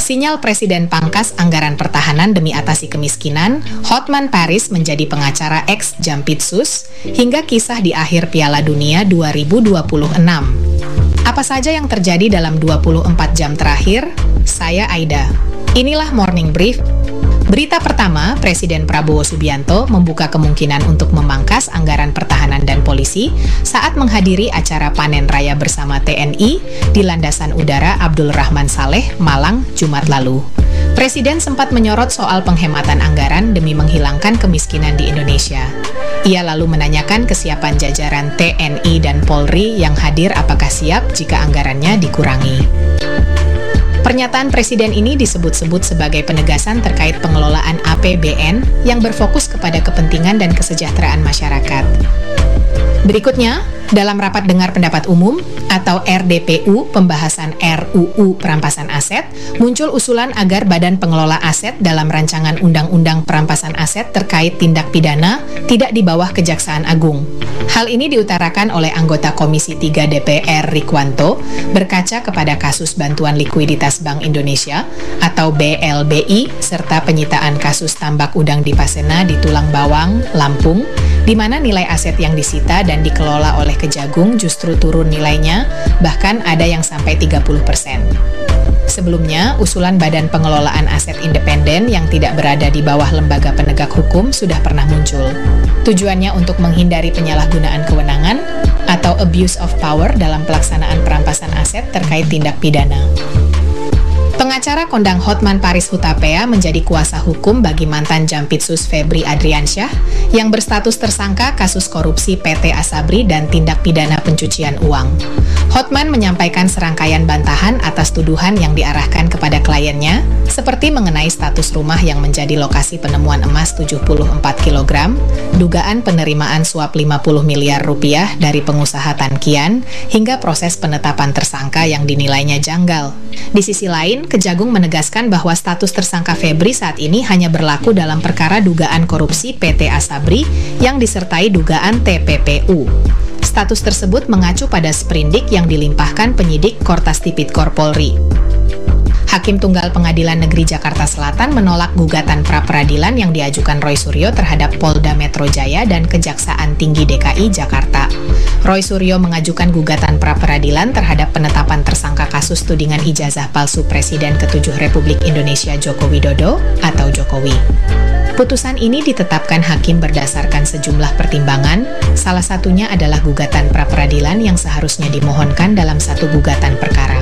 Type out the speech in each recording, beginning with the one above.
Sinyal Presiden pangkas anggaran pertahanan demi atasi kemiskinan, Hotman Paris menjadi pengacara ex-Jampitsus, hingga kisah di akhir Piala Dunia 2026. Apa saja yang terjadi dalam 24 jam terakhir? Saya Aida. Inilah Morning Brief. Berita pertama, Presiden Prabowo Subianto membuka kemungkinan untuk memangkas anggaran pertahanan dan polisi saat menghadiri acara panen raya bersama TNI di Landasan Udara Abdul Rahman Saleh, Malang, Jumat lalu. Presiden sempat menyorot soal penghematan anggaran demi menghilangkan kemiskinan di Indonesia. Ia lalu menanyakan kesiapan jajaran TNI dan Polri yang hadir apakah siap jika anggarannya dikurangi. Pernyataan Presiden ini disebut-sebut sebagai penegasan terkait pengelolaan APBN yang berfokus kepada kepentingan dan kesejahteraan masyarakat. Berikutnya, dalam rapat dengar pendapat umum atau RDPU pembahasan RUU perampasan aset, muncul usulan agar Badan Pengelola Aset dalam rancangan Undang-Undang Perampasan Aset terkait tindak pidana tidak di bawah Kejaksaan Agung. Hal ini diutarakan oleh anggota Komisi 3 DPR Rikwanto berkaca kepada kasus bantuan likuiditas Bank Indonesia atau BLBI serta penyitaan kasus tambak udang di Pasena di Tulang Bawang, Lampung, di mana nilai aset yang disita dan dikelola oleh Kejagung justru turun nilainya, bahkan ada yang sampai 30%. Sebelumnya, usulan Badan Pengelolaan Aset Independen yang tidak berada di bawah lembaga penegak hukum sudah pernah muncul. Tujuannya untuk menghindari penyalahgunaan kewenangan atau abuse of power dalam pelaksanaan perampasan aset terkait tindak pidana. Pengacara kondang Hotman Paris Hutapea menjadi kuasa hukum bagi mantan Jampitsus Febri Adriansyah yang berstatus tersangka kasus korupsi PT Asabri dan tindak pidana pencucian uang. Hotman menyampaikan serangkaian bantahan atas tuduhan yang diarahkan kepada kliennya, seperti mengenai status rumah yang menjadi lokasi penemuan emas 74 kg, dugaan penerimaan suap 50 miliar rupiah dari pengusaha Tan Kian, hingga proses penetapan tersangka yang dinilainya janggal. Di sisi lain, Kejagung menegaskan bahwa status tersangka Febri saat ini hanya berlaku dalam perkara dugaan korupsi PT Asabri yang disertai dugaan TPPU. Status tersebut mengacu pada sprindik yang dilimpahkan penyidik Kortas Tipikor Polri. Hakim Tunggal Pengadilan Negeri Jakarta Selatan menolak gugatan pra-peradilan yang diajukan Roy Suryo terhadap Polda Metro Jaya dan Kejaksaan Tinggi DKI Jakarta. Roy Suryo mengajukan gugatan pra-peradilan terhadap penetapan tersangka kasus tudingan ijazah palsu Presiden ke-7 Republik Indonesia Joko Widodo atau Jokowi. Putusan ini ditetapkan hakim berdasarkan sejumlah pertimbangan, salah satunya adalah gugatan pra-peradilan yang seharusnya dimohonkan dalam satu gugatan perkara.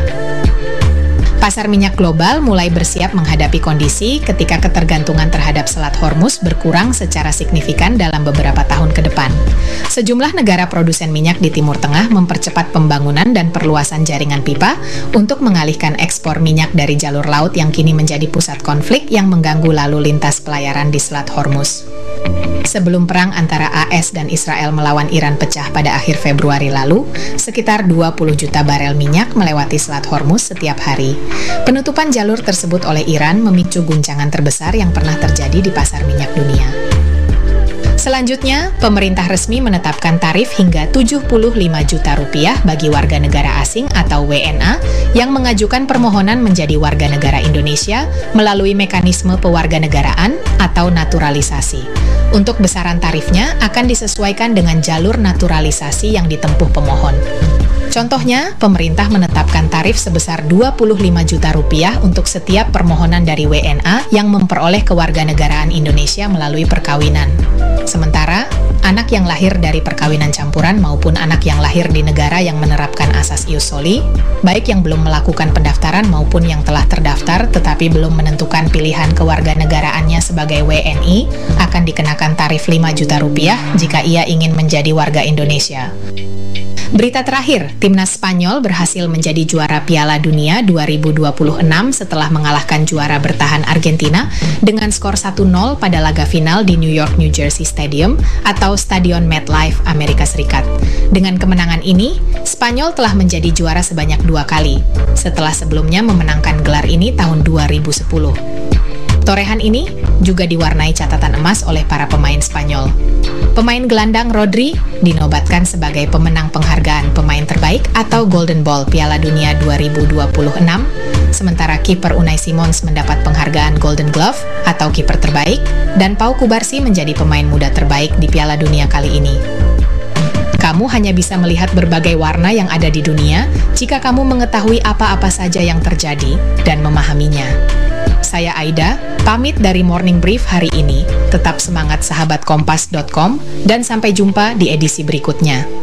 Pasar minyak global mulai bersiap menghadapi kondisi ketika ketergantungan terhadap Selat Hormuz berkurang secara signifikan dalam beberapa tahun ke depan. Sejumlah negara produsen minyak di Timur Tengah mempercepat pembangunan dan perluasan jaringan pipa untuk mengalihkan ekspor minyak dari jalur laut yang kini menjadi pusat konflik yang mengganggu lalu lintas pelayaran di Selat Hormuz. Sebelum perang antara AS dan Israel melawan Iran pecah pada akhir Februari lalu, sekitar 20 juta barel minyak melewati Selat Hormuz setiap hari. Penutupan jalur tersebut oleh Iran memicu guncangan terbesar yang pernah terjadi di pasar minyak dunia. Selanjutnya, pemerintah resmi menetapkan tarif hingga 75 juta rupiah bagi warga negara asing atau WNA yang mengajukan permohonan menjadi warga negara Indonesia melalui mekanisme pewarganegaraan atau naturalisasi. Untuk besaran tarifnya akan disesuaikan dengan jalur naturalisasi yang ditempuh pemohon. Contohnya, pemerintah menetapkan tarif sebesar 25 juta rupiah untuk setiap permohonan dari WNA yang memperoleh kewarganegaraan Indonesia melalui perkawinan. Sementara, anak yang lahir dari perkawinan campuran maupun anak yang lahir di negara yang menerapkan asas ius soli, baik yang belum melakukan pendaftaran maupun yang telah terdaftar tetapi belum menentukan pilihan kewarganegaraannya sebagai WNI, akan dikenakan tarif 5 juta rupiah jika ia ingin menjadi warga Indonesia. Berita terakhir, timnas Spanyol berhasil menjadi juara Piala Dunia 2026 setelah mengalahkan juara bertahan Argentina dengan skor 1-0 pada laga final di New York New Jersey Stadium atau Stadion MetLife, Amerika Serikat. Dengan kemenangan ini, Spanyol telah menjadi juara sebanyak 2 kali, setelah sebelumnya memenangkan gelar ini tahun 2010. Torehan ini juga diwarnai catatan emas oleh para pemain Spanyol. Pemain gelandang Rodri dinobatkan sebagai pemenang penghargaan pemain terbaik atau Golden Ball Piala Dunia 2026, sementara kiper Unai Simons mendapat penghargaan Golden Glove atau kiper terbaik, dan Pau Kubarsi menjadi pemain muda terbaik di Piala Dunia kali ini. Kamu hanya bisa melihat berbagai warna yang ada di dunia jika kamu mengetahui apa-apa saja yang terjadi dan memahaminya. Saya Aida, pamit dari Morning Brief hari ini. Tetap semangat sahabat kompas.com dan sampai jumpa di edisi berikutnya.